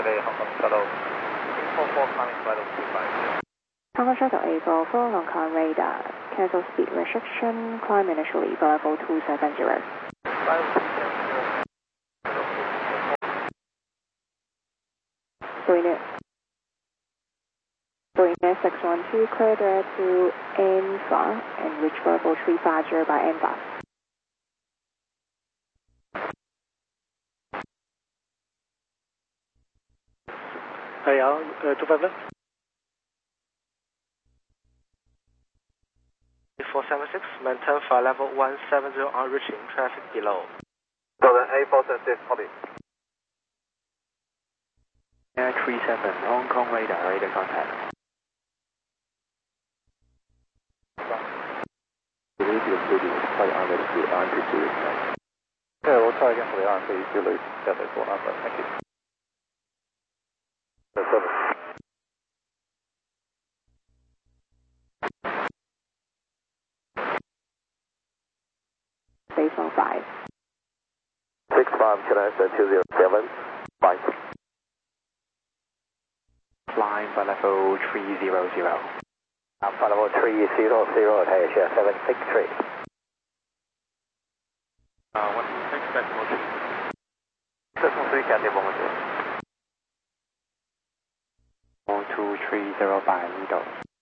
Delay Hong Kong Shuttle 344 climbing flight level 250. Hong Kong Shuttle A44 long car radar. Cancel speed restriction. Climb initially for level 270. Flight level 270. Mariner 612 clear direct to Anfa and reach level 350 by Anfa. Hey, 250. 476, maintain flight level 170 on reaching traffic below. Southern A476, copy. Air 37, Hong Kong radar contact. Believe your duty is quite honest to altitude. Yeah, we'll try again for the RFA Zulu 74 Alpha. Thank you. Base on 5. 65, Challenger 207, 5. Flying by level 300. Alpha level 300, Asia 763. 126 decimal 2. Decimal 3, Cathay 112. 12305 Lido.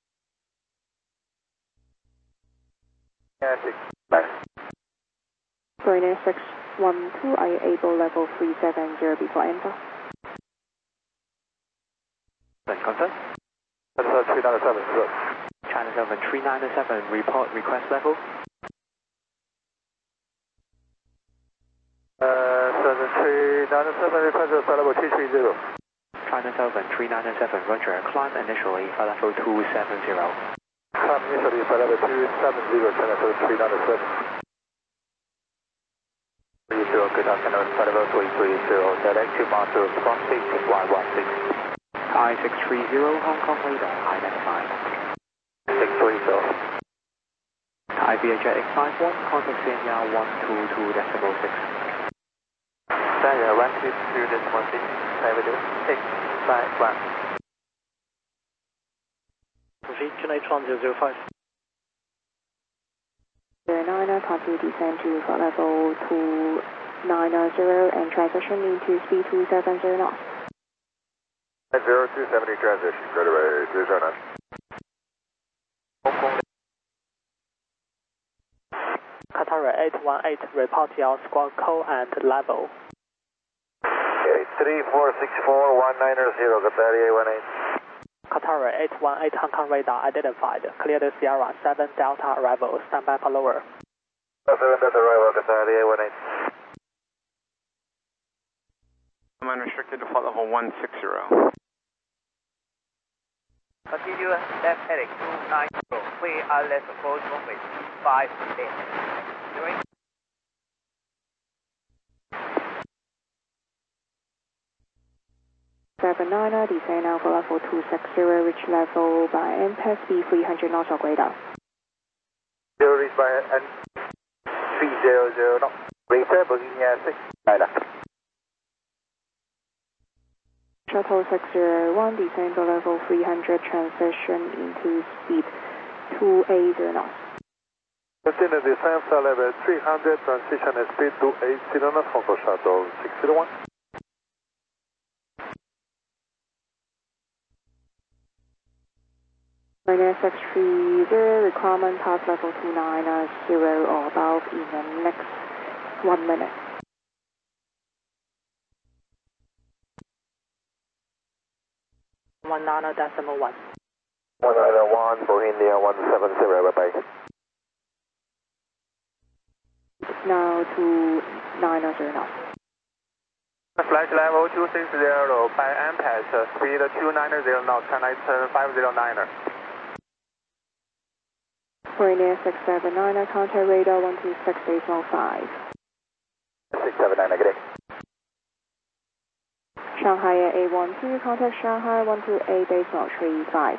Yeah, 6. Mariner 612, are you able level 370 before Anfa? Confirm. That's 397, good. China 7 397, report request level. 397, request level 230. China 7 397, roger, climb initially for level 270. Climb initially for level 270, China 7 397. 30, good afternoon, for level 330, direct to Batu, front facing 116. I-630, Hong Kong radar, identified. 630. Thai Vietjet X51, contact Sanya 122.6. Sanya 122.6, Avenue 651. Proceed to H1 005. 09, continue descend to for level 290 and transition into speed 270 knots. 0270 transition, right away, 209. Hong Kong. Qatar 818, report your squawk call and level. Okay, 3464190, Qatar 818. Qatar 818, Hong Kong radar identified. Clear the Sierra 7 Delta arrival, stand by for lower. 7 Delta arrival, Qatar 818. Command restricted to flight level 160. Continue left heading 290, clear ILS approach runway 58. 79er, descend now for level 260, reach level by NPAS speed 300 knots or greater. Reach by N 300 knots. Greater, Virginia 6. Shuttle 601, descend for level 300, transition into speed 280 knots. Continue descent for level 300, transition speed 280 knots, Hong Kong Shuttle 601. Mariner 630, requirement pass level 290 or above in the next 1 minute. One nano decimal 1. 191, Bohemia 170, bye-bye. Now to 900 knots. Flight level 260 by MPAS, speed 290 knots, China 509er. Mariner 679, contact radar 126.5. 679, good day. Shanghai Air A12, contact Shanghai 128.35.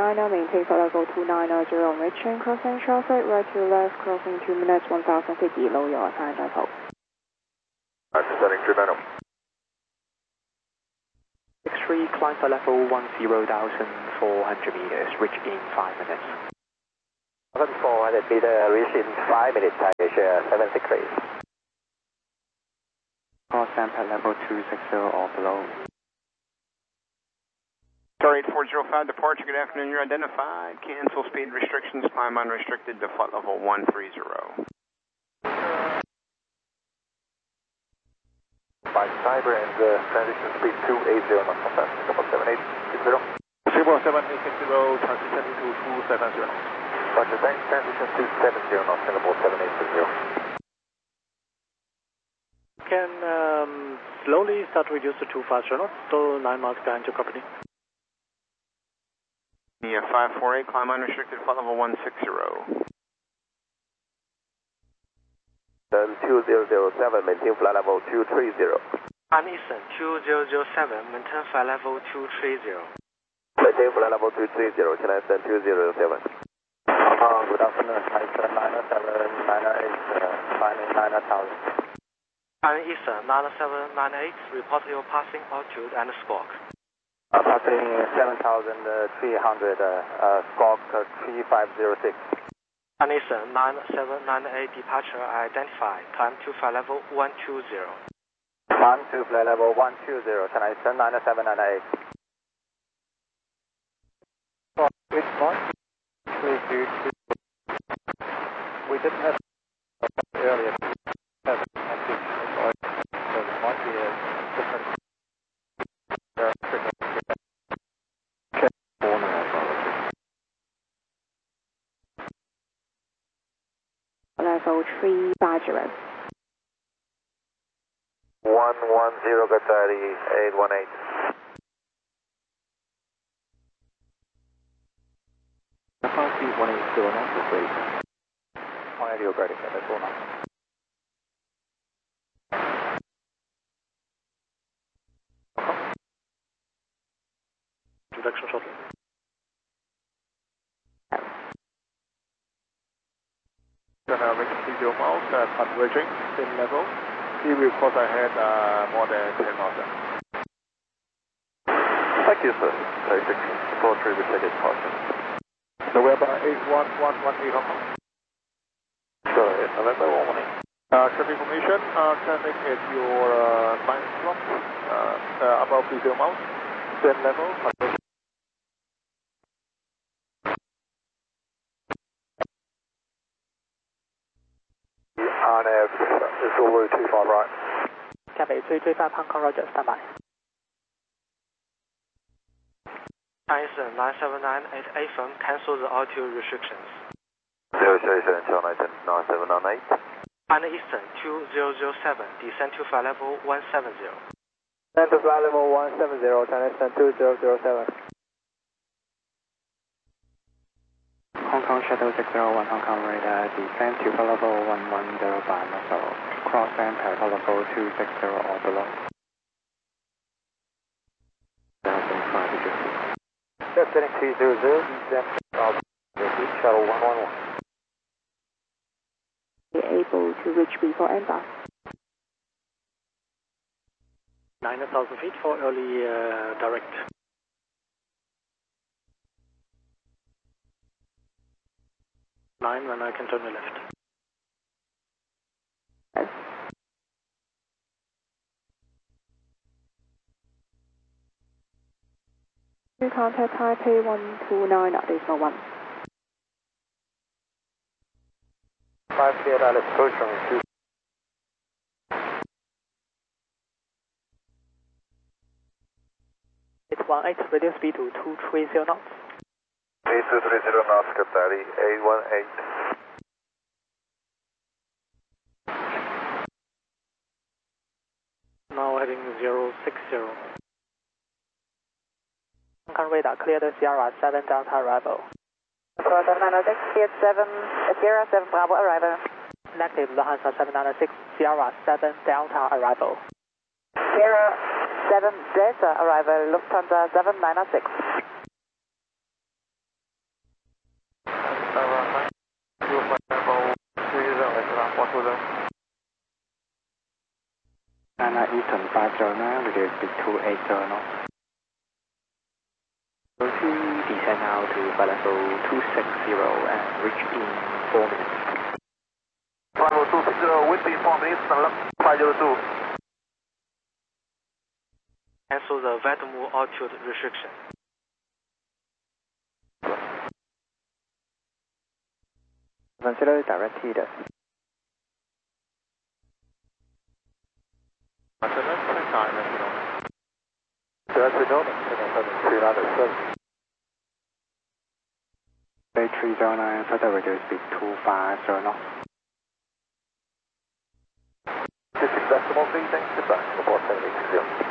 29er, maintain flight level 290 on reaching, crossing traffic, right to left, crossing 2 minutes, 1000 feet below your assigned level. Descending 290. 63, climb for level 10,400 meters, reach in 5 minutes. 1,400 meter, reach in 5 minutes, Asia 76 degrees. Cross Ampere level 260 or below. Star 8405, departure, good afternoon, you're identified. Cancel speed restrictions, climb unrestricted to flight level 130. By Cyber and transition speed 280 knots, contact, Singapore 7860. Singapore 7860, transition to 270 knots. Roger, thanks, transition 270 knots, Singapore 7860. Can slowly start to reduce to 250 knots, still 9 miles behind your company. Yeah, 548, climb unrestricted, flight level 160. 2007, maintain flight level 230. Pan Eastern 2007, maintain flight level 230. Maintain flight level 230, China Eastern 207. Good afternoon, Eastern 907, 908, finding 9000. Pan Eastern 9798, report your passing altitude and squawk. Passing 7,300, squawk 3506. Pan Eastern 9798, departure identified, climb to flight level 120. Climb to flight level 120, China Eastern 9798. Which one? We didn't have earlier. So it might be a different. Level 350. 110, good 30, 818. Capacity 180 knots, please. 180 grading, that's all now. Introduction shortly. Reaching 30 miles, converging, same level. He will cross ahead more than 10 knots. Thank you, sir. 3643 will take its caution. So we're about 81118 Hong Kong. Sorry, November 118. Traffic information, traffic at your 9 o'clock, above 30 miles, same level, converging. RNAV is Zulu 25 right. Cathay 335 Hong Kong, Roger, stand by. Pan Eastern 9798, firm, cancel the altitude restrictions. 007, China Eastern 9798. Pan Eastern 2007, descend to flight level 170. Descend to flight level 170, China Eastern 2007. Hong Kong Shuttle 601, Hong Kong radar, descend to flight level 110 by Muscle. Cross Ampere level 260 or below. 1,500. Descending 200, descend shuttle 111. Be able to reach before embark. 9,000 feet for early direct. When I can turn the left. You contact Taipei 129 at decimal 1. 5 clear, let's approach from 2. It's 18, radio speed to 230 knots. 8230 knots, good 30, 818. Now heading 060. Hong Kong radar, clear the Sierra 7 Delta arrival. 7906, cleared 7, Sierra 7 Bravo arrival. Negative, Lufthansa 796, Sierra 7 Delta arrival. Sierra 7 Delta arrival, Lufthansa 796. zone. Nana Eastern 509, reduce speed to 80 knots. Go to descend now to flight level 260 and reach in 4 minutes. Flight level 260, wind speed 4 minutes, and left 502. Cancel the VATMU altitude restriction. Consider directed. Bay 309, further reduce speed to 50 knots. 56 decimal 3, thanks, goodbye, report 7860.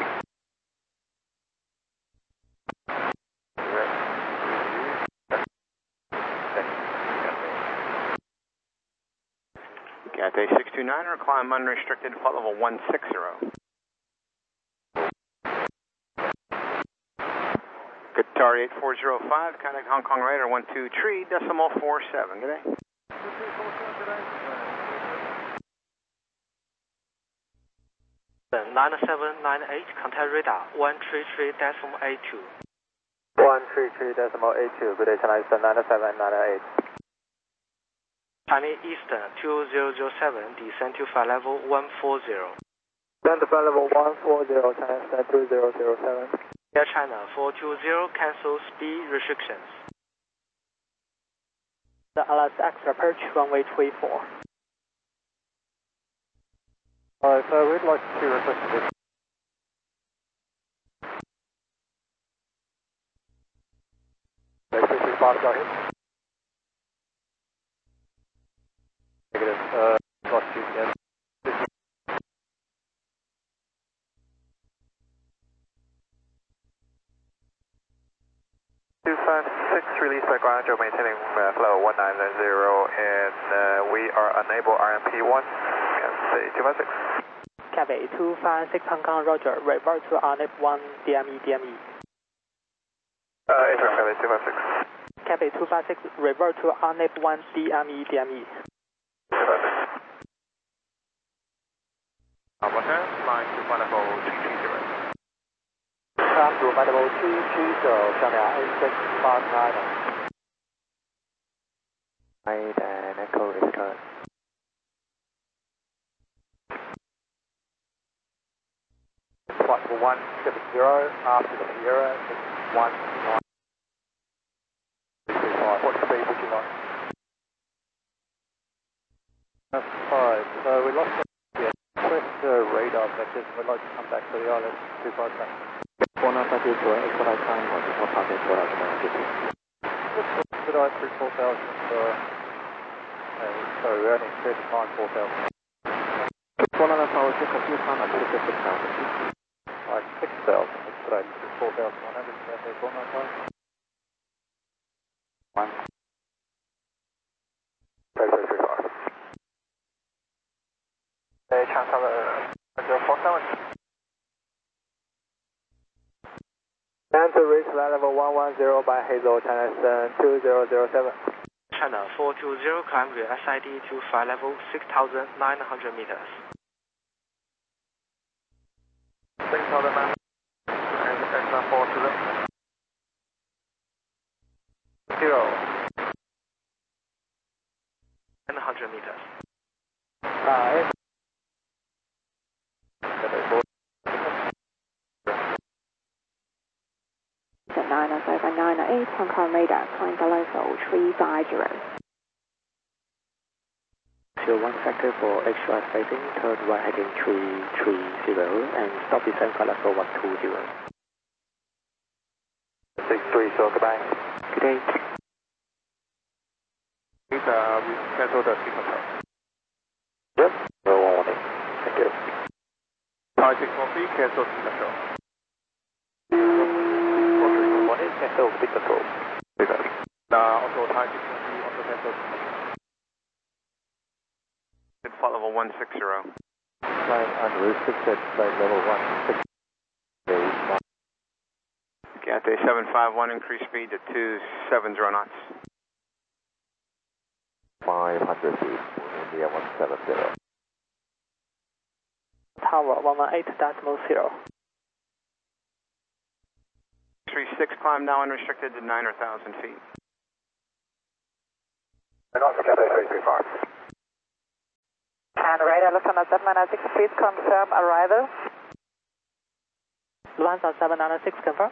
Cathay 629, climb unrestricted, flight level 160. Qatar 8405, contact Hong Kong radar 123.47. Good day. 9798, contact radar 133.82. 133.82, good day, China Eastern 9798. China Eastern 2007, descend to flight level 140. Descend to flight level 140, China Eastern 2007. Air China 420, cancel speed restrictions. The LSX approach runway 34. Alright, so we'd like to request a bit. Basically, fast go ahead. Negative, lost you, yes. 256, release by ground, Joe maintaining flow 1990, and we are unable RMP 1, can say 256. Cathay 256 Hong Kong, roger, revert to RNIP 1 DME. April Cathay 256. Cathay 256, revert to RNIP 1 DME. 256. Montana, line to flight level 230. Climb to flight level 230, China A659. Right, and echo is current. Flight level 170, after the Sierra, it's 19. What speed would you like? That's 5, so we lost the request radar vectors, we'd like to come back to the island 25 minutes. 1938 to expedite time or support target 4000 Expedite through 4,000, so we're only 39, 4,000. 1 power to continue time at 6,000. 6,000, expedite through 4,100, Cathay 495. 1. Hey, Chancellor 047. And to reach flight level 110 by Hazel, China Eastern 2007. China 420, climb your SID to flight level 6,900 meters. 6,000 man. And Cessna 420. 0. 900 meters. 90798, Hong Kong radar, climb below 350. Fuel 1 factor for extra spacing, turn right heading 330 and stop descent flight level 120. 63, so goodbye. Good day. Please, we cancel the sequence. Yep, no warning. Thank you. Thai 613, cancel sequence. Cancel speed control. Also Thai 613, also cancel sequence. Flight level 160. Flying unrestricted, flight level 160. Cathay 751, increase speed to 270 knots. 500 feet. India 170. Tower 118.0. 36, climb now unrestricted to 9 or 1,000 feet. And also Cathay 335. And radar Lufthansa 796, please confirm arrival. Lufthansa 796, confirm.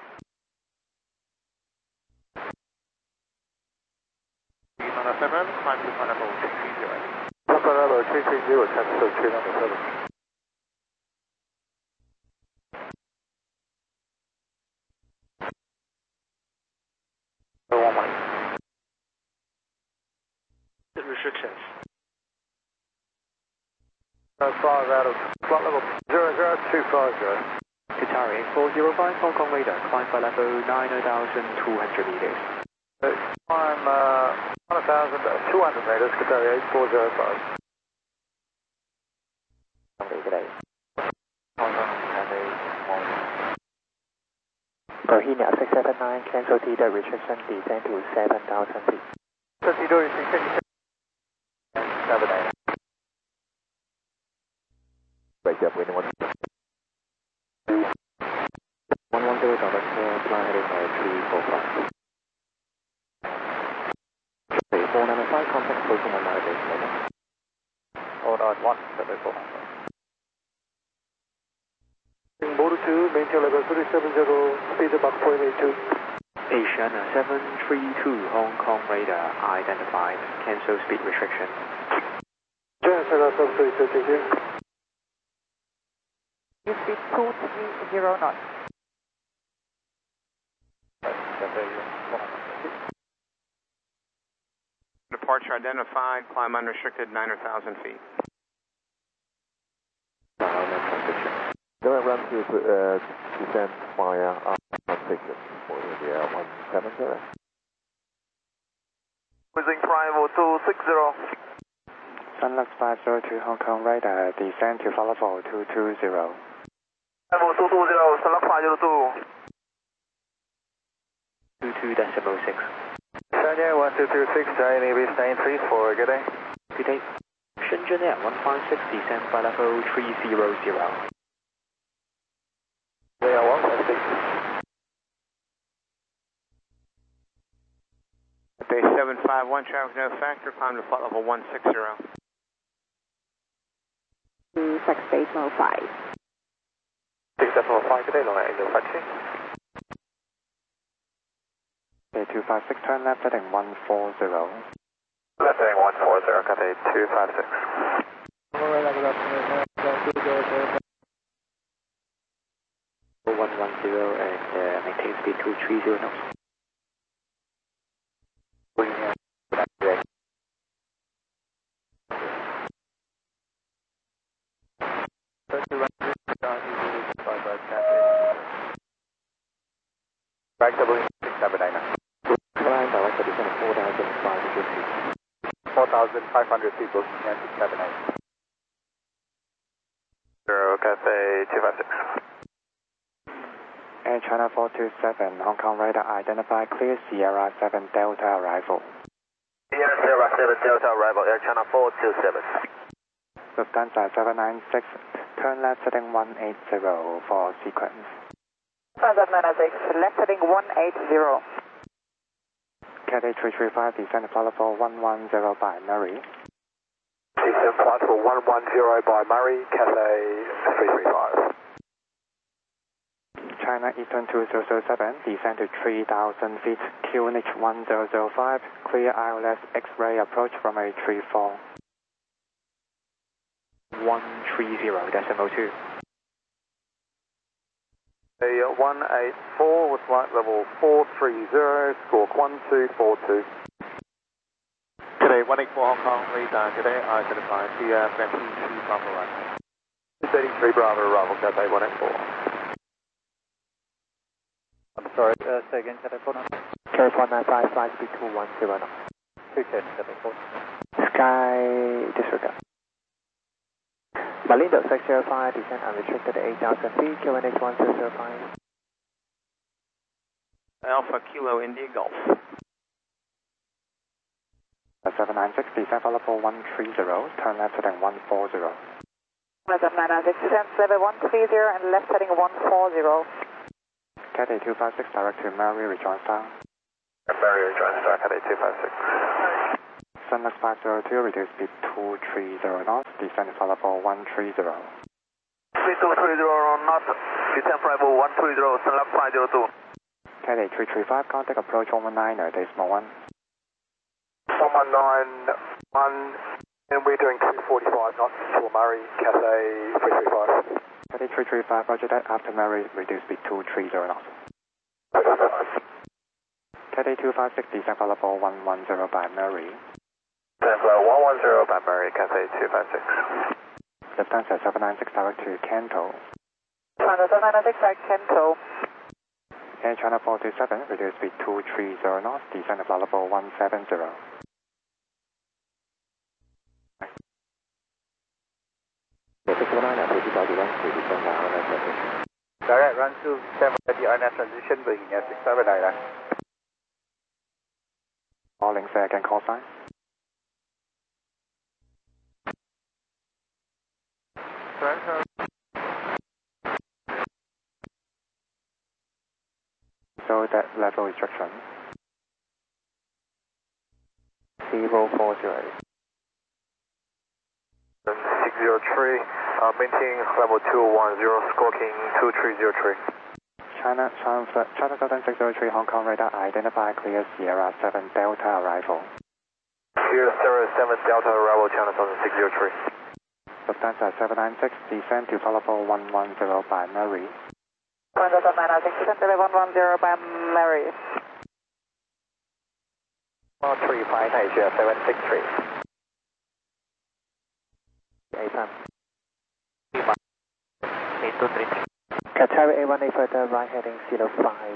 Lufthansa 7, climb to flight level 230. Flight level 230, cancel 397. Restrictions. Flight out of flight level 00250. Qatari 405 Hong Kong radar, climb flight level 9,200 meters. Climb 1,200 meters, Qatari 8405. Today. Bohemia 679, cancel TW restriction, descend to 7,000 feet. TW restriction, 7 Break up, wind 1. 110 director, fly heading 345. Okay, 495, contact closing on navigation moment. 491, 745. Motor 2, maintain level 370, speed Mach 482. Asiana 732, Hong Kong radar, identified, cancel speed restriction. Asiana 732, thank you. Speed 230 knots. Departure identified, climb unrestricted 9 or 1,000 feet. Direct run to descend via signal for India 170. Cruising Triangle 260. Sunlux 502 Hong Kong radar, descend to flight level 220. Level 220, Sunlux 502. 22.6. Shenzhen 1226, China Base 93 for good day. Good day. Shenzhen Air 156, descend flight level 300. They are 156. Bay 751, traffic no factor, climb to flight level 160. To Space Mode 5. 675, good day, long no factor. Okay, 256, turn left heading 140. Left heading 140, Cathay 256. 110 and maintain speed 230 knots. Back to Boeing 679. Flying direct to descend 4,500 feet. 4,500 feet, Boeing 679. 0, Cathay 256. Air China 427, Hong Kong radar identified, clear Sierra 7 Delta arrival. Sierra 7 Delta arrival, Air China 427. Lufthansa 796, turn left heading 180 for sequence. Lufthansa 796, left heading 180. Cathay 335, descend flight level 110 by Murray. Descend flight level 110 by Murray, Cathay 335. China Eastern 2007, descend to 3,000 feet, QNH 1005, clear ILS X-ray approach from a 34. 130.2. A 184 with flight level 430, squawk 1242. Today 184 Hong Kong, radar today identified via Bentley 2 Bravo arrival. 233 Bravo arrival, Cathay 184. I'm sorry, say again, Cathay 49. Carry 495, flight speed 210 knots. 210, Cathay 4. Sky disregard. Malindo 605, descend unrestricted 8,000 feet, QNH 1605. Alpha Kilo India Golf. 796, descend for level 130, turn left heading 140. 796, descend level 130 and left heading 140. Cathay 256, direct to Mary, rejoin star. Mary, rejoin star, Cathay 256. Sunlux 502, reduce speed 230 knots, descend for level 130. Speed 230 knots, descend for level 130, Sunlux 502. Cathay 335, contact approach 119, decimal 1. 119, and we're doing 245 knots for Murray, Cathay 335. Cathay 335, roger that, after Mary, reduce speed 230 knots. Cathay 256, descend for level 110 by Mary. Descend for level 110 by Mary, Cathay 256. Lufthansa 796, direct to Kanto. Lufthansa 796, direct Kanto. Air China 427, reduce speed 230 knots, descend for level 170. Direct run to 730 RNAV transition, Virginia 67 Island. All links again, call sign. So that level restriction. 040. 603, maintain level 210, squawking 2303. China Southern 603, Hong Kong radar, identify clear Sierra 7 Delta arrival. Clear Sierra 7 Delta arrival, China Southern 603. Lufthansa 796, descend to level 110 by Mary. Lufthansa 796, descend to level 110 by Mary. 435, Nigeria 763. Qatari A1A further right heading 050.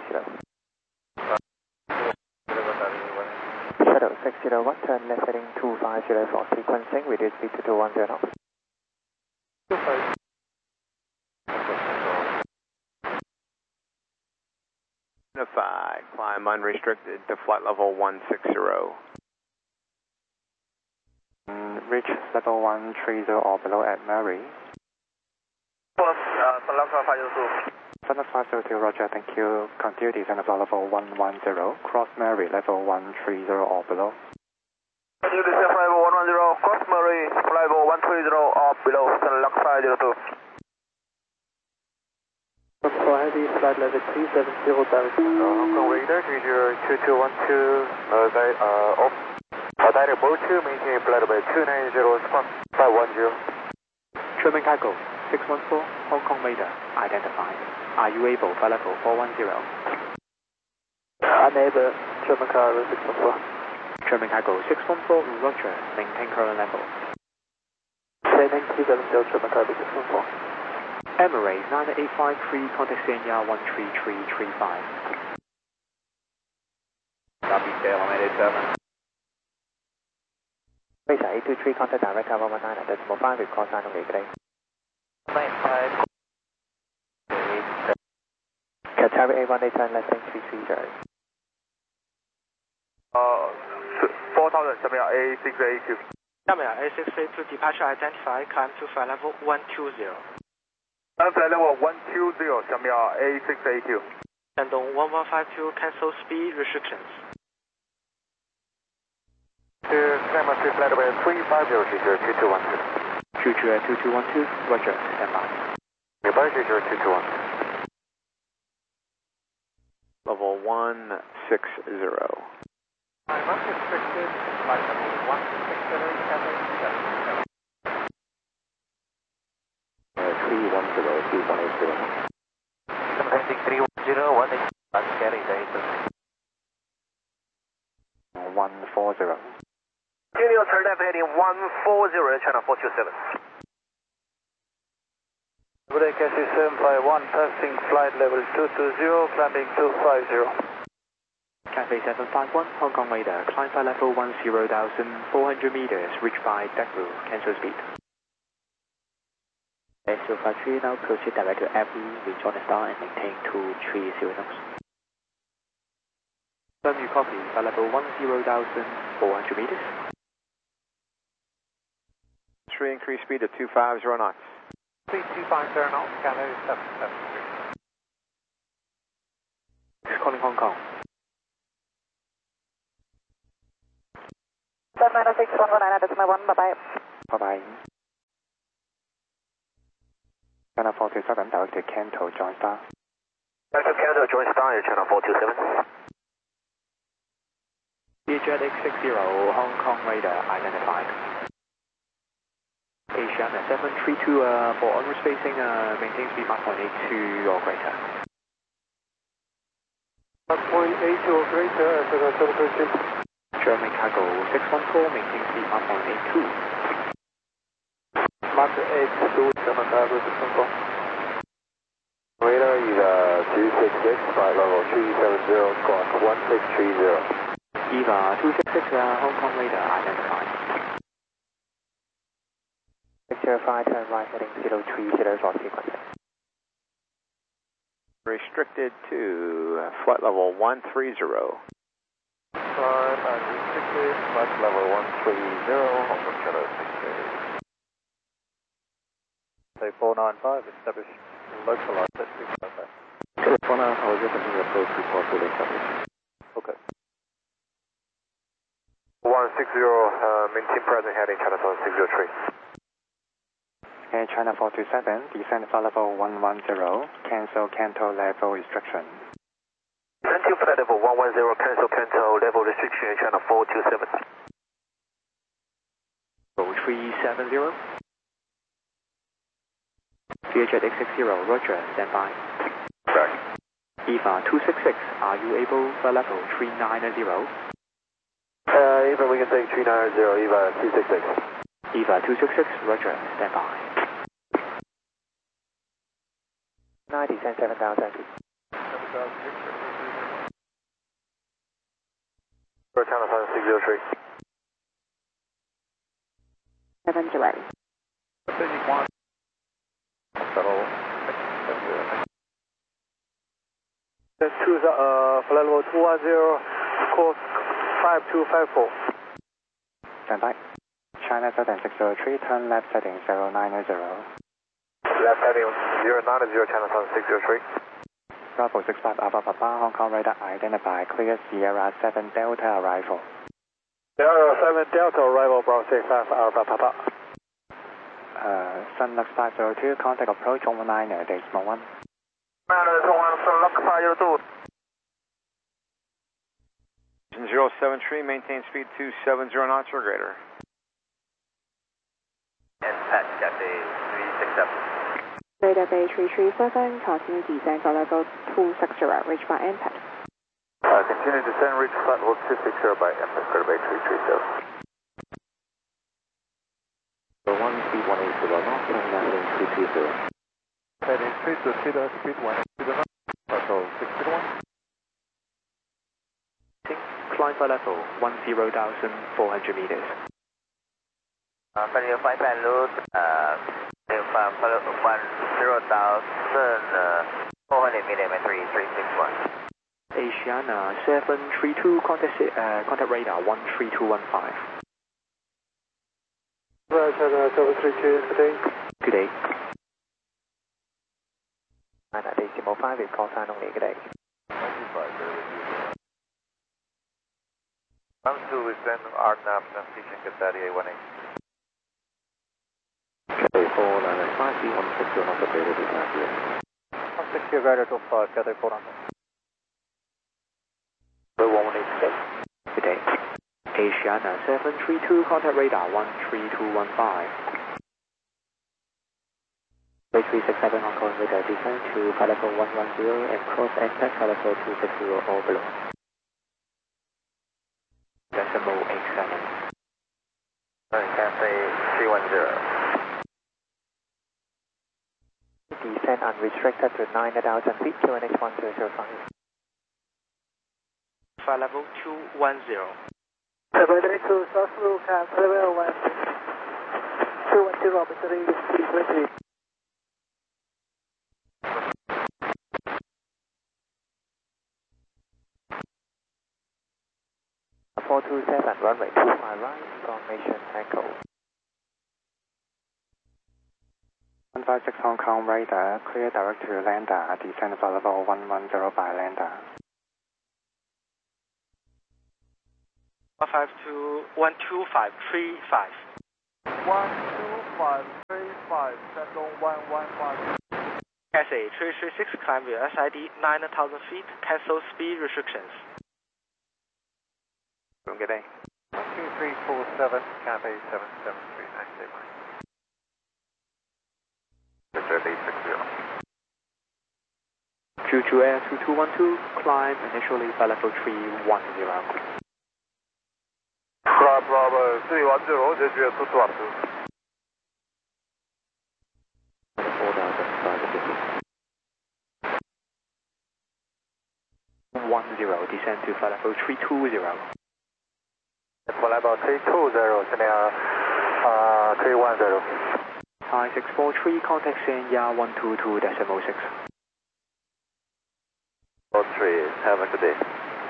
Shuttle 601, turn left heading 250 for sequencing, reduce speed to 210 knots. Identified, climb unrestricted to flight level 160. Reach level 130 or below at Mary. Sunlux 502, roger, thank you. Continue descend for level 110, cross Mary, level 130 or below. Continue descend for level 110, cross Mary, level 130 or below, Sunlux 502. For heavy flight level 370 direct. Hong Kong radar, 2212, off. Direct boat 2, maintain flight level 290, spot 510. German cargo 614, Hong Kong radar, identified. Are you able for level 410? Unable, German cargo 614. German cargo 614, roger, maintain current level. Training 370, German cargo 614. Emirates 9853, contact Senya 13335. Copy, KLM 887. Racer 823, contact direct tower 19 at decimal 5 with call sign on vehicle. 95. Qatari A1A turn left heading 330. 4000, Shamia A682. Shamia A682, departure identified, climb to flight level 120. Flight level 120, Shamia A682. Shandong 1152, cancel speed restrictions. Climb up to flight level 350, 2212. 2212, roger, stand by. Goodbye, 2212. Level 160. I'm unrestricted, flight level 160, Cathay 777. 310, 2180. Heading 310, 180, carry data. 140. Continue turn left heading 140, China 427. Brake SC 751, passing flight level 220, climbing 250. Cathay 751, Hong Kong radar, climb flight level 10,400 meters, reached by Daegu, cancel speed. S253, now proceed direct to Abu, rejoin the star and maintain 230 knots. Firm you copy, flight level 10,400 meters. 773, increase speed to 250 knots. Speed 250 knots, Kilo 773. Calling Hong Kong. 796, 119.1, bye-bye. Bye-bye. Channel 427, directed Kanto, join star. Directed Kanto, join star, channel 427. Vietjet X60, Hong Kong radar identified. Asiana 732 for onward spacing, maintain speed Mach 182 or greater. Mach 182 or greater, Asiana 732. German cargo 614, maintain speed Mach 182. Mach 82, German cargo 614. Radar is 266, flight level 370, squawk 1630. EVA 266, Hong Kong radar identified. 605, turn right heading 0300 for sequence. Restricted to flight level 130. Climb and restricted, flight level 130, Hong Kong Channel 68. Say 495, establish localized at 255. 495, repeating approach report to the establish. Okay. 160, maintain present heading China 603. Air China 427, descend flight level 110, cancel Kanto level restriction. Descend to flight level 110, cancel Kanto level restriction, China 427. 0370. Vietjet X60, roger, stand by. Correct. EVA 266, are you able for level 390? EVA we can take 390, EVA 266. EVA 266, roger, stand by. 90, send 7000 feet. China 603. 70. Settle. That's flight level 210, course 5254. Stand by. China Southern 603, turn left heading 090. Left heading 090, China 603. Bravo 65 Alpha Papa, Hong Kong radar identify, clear Sierra 7 Delta arrival. Sierra 7 Delta arrival, Bravo 65 Alpha Papa. Sunlux 502, contact approach 119, decimal 1. Sunlux 502. 073, maintain speed 270 knots or greater. And Pat, Cathay 367. Radar Bay 337, continue descent for level 260, reach by impact. Continue descent, reach flight level 260 by impact, Radar Bay 337. 1 speed 180 knots, turn left heading 320. Heading straight to Cedar, speed 180 knots, control 601. Climb for level 10,400 meters. Final flight plan route, 10,400 meter, 361. Asiana 732, contact radar 13215. China 732, good day. Good day. Decimal 5 is call sign only, good day. 95, Comes to within RNAV transition, Cathay 18. Cathay 495, C160 not available now here. 160 radar to 5, Cathay 400. 118, good day. Asiana 732, contact radar 13215. 3367 Hong Kong radar descent to flight level 110 and cross impact flight level 260 or below. Decimal 87. Cathay 310. Descent unrestricted to 9,000 feet, QNH 1205. Flight level 210. 732, South Blue, level 1. 210, battery 320. 427, runway 25 right, formation echo. 156 Hong Kong radar, clear direct to lander, descend for level 110 by lander. 12535. 12535, stand on 115. Cathay 336, climb via SID 9,000 feet, cancel speed restrictions. Good day. 2347, Cathay 773, active. Victor 860. Juju Air 2212, climb initially by level 310. Bravo 310, Jeju Air 2212. 10, descend to flight level 320. For level 320, sending 310. Thai 643, contact Sanya 122.6. 43, have a good day.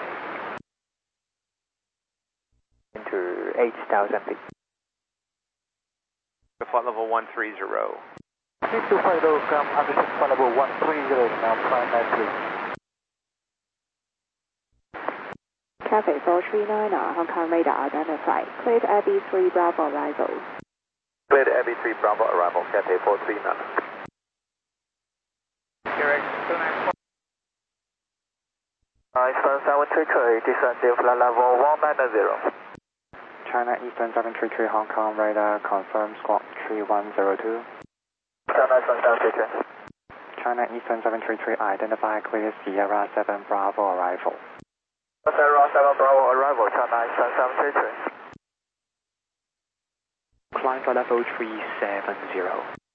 Into 8,000 feet. The flight level 130. Keep to flight level, flight level 130, now climb 93. Cathay 439, Hong Kong radar identified. Cleared Abbey 3 Bravo arrival. Cleared Abbey 3 Bravo arrival, Cathay 439. Eastern 733, descend to flight level 190. China Eastern 733 Hong Kong radar, confirm squawk 3102. China Eastern 733. China Eastern 733, identify clear Sierra 7 Bravo arrival. Sierra 7 Bravo arrival, China Eastern 733. Climb for level 370.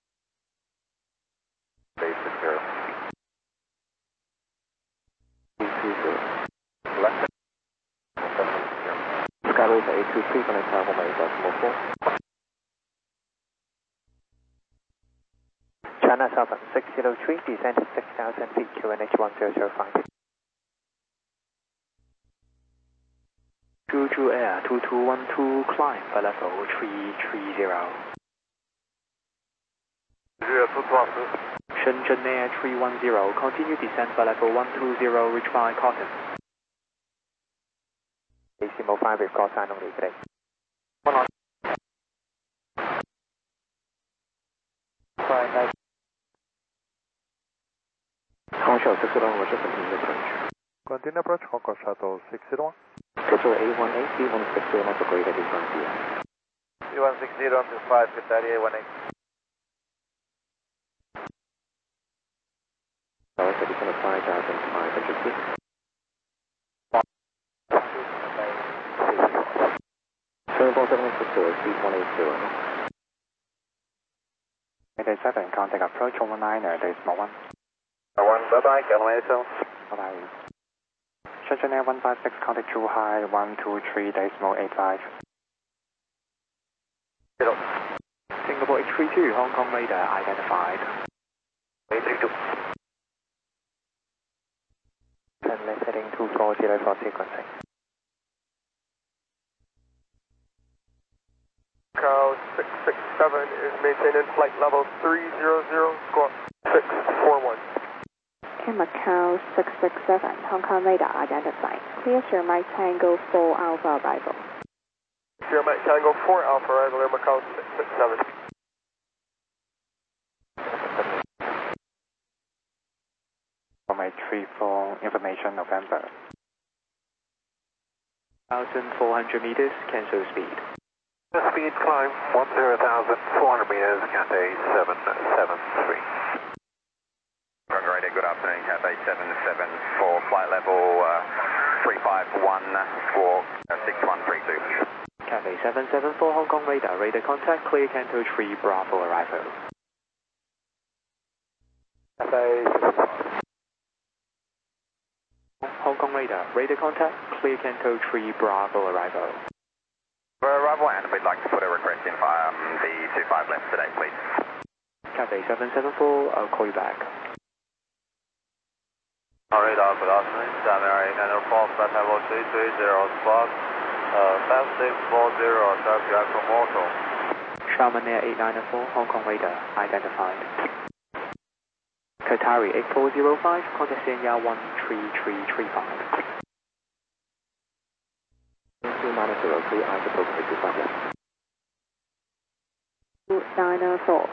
860. Left. Skyway 823, connect Tower 4. China Southern 603, descend 6,000 feet, QNH 1005. Juju Air 2212, climb for level 330. Jeju Air 2212. Shenzhen Air 310, continue descent for level 120, reach by Cotton. Decimal 5, we've got sign only today. 5, Hong Shou 601, what's your continued approach? Continue approach, Hong Kong Shuttle 601. Schedule A18, B160, also great at this time. B160 to 5, with 3818. Tower 5,500 feet. 74764, speed 180. Mayday 7, contact approach 119er, decimal 1. 1, bye-bye, Galloway Hill. Bye-bye. Shenzhen Air 156, contact Zhuhai 123, decimal 85. Singapore H32, Hong Kong radar identified. 832. 10 left heading 240 for sequencing. Macau 667 is maintaining flight level 300, squawk 641. In Macau 667, Hong Kong radar identified. Clear Sierra Mike Tango 4 Alpha arrival. Sierra Mike Tango 4 Alpha arrival in Macau 667. From 34, information November. 1,400 meters, cancel speed. Speed climb 10,400 meters, Cathay 773. Roger, Radio, good afternoon, Cathay 774, flight level 351 for 6132. Cathay 774, Hong Kong radar, radar contact, clear Canto 3 Bravo arrival. Cathay Hong Kong radar, radar contact, clear Canto 3 Bravo arrival. For arrival, and we'd like to put a request in via the 25 left today, please. Cathay 774, I'll call you back. Radar, good afternoon, Samari, Canada 4, flight level 330, squawk 5640, Tokyo Komodo. Sharman Air 8904, Hong Kong radar, identified. Qatari 8405, contact CNR 13335. 904.